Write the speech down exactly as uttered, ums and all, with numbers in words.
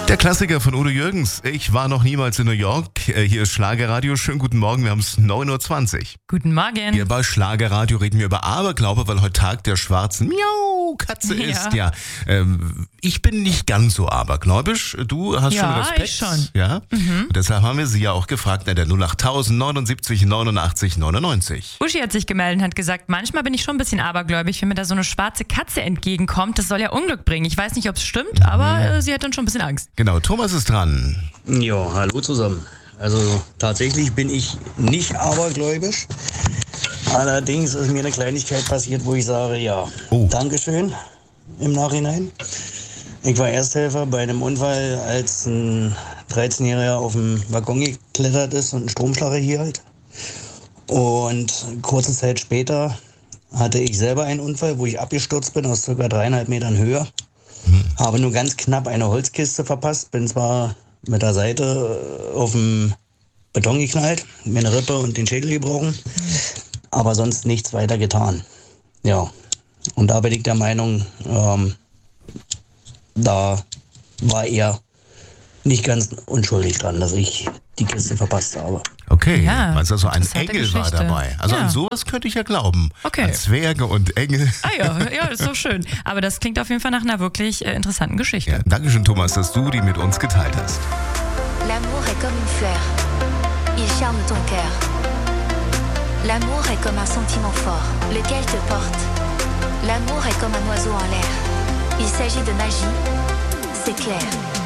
Der Klassiker von Udo Jürgens. Ich war noch niemals in New York. Hier ist Schlagerradio. Schönen guten Morgen. Wir haben es neun Uhr zwanzig. Guten Morgen. Hier bei Schlagerradio reden wir über Aberglaube, weil heute Tag der schwarzen Miau-Katze Ja. ist. Ja, ähm, ich bin nicht ganz so abergläubisch. Du hast Ja, schon Respekt. ich schon. Ja. Mhm. Und deshalb haben wir sie ja auch gefragt in der null acht tausend neunundsiebzig neunundachtzig neunundneunzig. Uschi hat sich gemeldet und hat gesagt, manchmal bin ich schon ein bisschen abergläubig, wenn mir da so eine schwarze Katze entgegenkommt. Das soll ja Unglück bringen. Ich weiß nicht, ob es stimmt, aber äh, sie hat dann schon ein bisschen Angst. Genau, Thomas ist dran. Ja, hallo zusammen. Also tatsächlich bin ich nicht abergläubisch. Allerdings ist mir eine Kleinigkeit passiert, wo ich sage, ja, Oh. Dankeschön im Nachhinein. Ich war Ersthelfer bei einem Unfall, als ein dreizehnjähriger auf dem Waggon geklettert ist und einen Stromschlag erhielt. Und kurze Zeit später hatte ich selber einen Unfall, wo ich abgestürzt bin aus ca. dreieinhalb Metern Höhe. Habe nur ganz knapp eine Holzkiste verpasst, bin zwar mit der Seite auf den Beton geknallt, mir eine Rippe und den Schädel gebrochen, aber sonst nichts weiter getan. Ja, und da bin ich der Meinung, ähm, da war er nicht ganz unschuldig dran, dass ich die Kiste verpasst habe. Okay, Ja, meinst du, also ein interessante Engel war Geschichte. dabei? Also Ja. an sowas könnte ich ja glauben. Okay. An Zwerge und Engel. Ah ja, ja, ist doch schön. Aber das klingt auf jeden Fall nach einer wirklich äh, interessanten Geschichte. Ja, Dankeschön, Thomas, dass du die mit uns geteilt hast. L'amour est comme une fleur. Il charme ton cœur. L'amour est comme un sentiment fort, lequel te porte. L'amour est comme un oiseau en l'air. Il s'agit de magie, c'est clair.